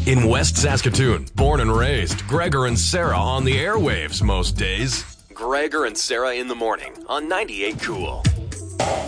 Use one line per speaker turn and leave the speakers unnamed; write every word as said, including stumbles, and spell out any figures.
In West Saskatoon, born and raised, Gregor and Sarah on the airwaves most days. Gregor and Sarah in the morning on ninety-eight Cool.